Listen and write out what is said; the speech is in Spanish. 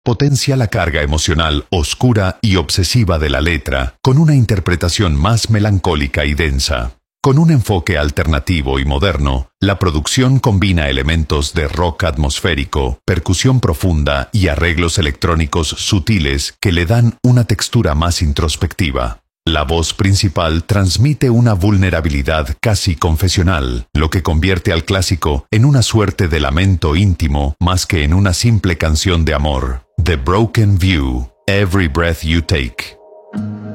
potencia la carga emocional oscura y obsesiva de la letra con una interpretación más melancólica y densa. Con un enfoque alternativo y moderno, la producción combina elementos de rock atmosférico, percusión profunda y arreglos electrónicos sutiles que le dan una textura más introspectiva. La voz principal transmite una vulnerabilidad casi confesional, lo que convierte al clásico en una suerte de lamento íntimo más que en una simple canción de amor. The Broken View, Every Breath You Take.